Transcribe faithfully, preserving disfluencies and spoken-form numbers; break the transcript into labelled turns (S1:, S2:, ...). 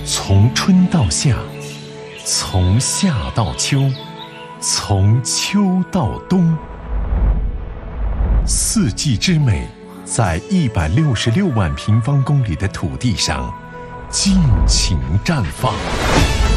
S1: 从春到夏，从夏到秋，从秋到冬，四季之美在一百六十六万平方公里的土地上尽情绽放。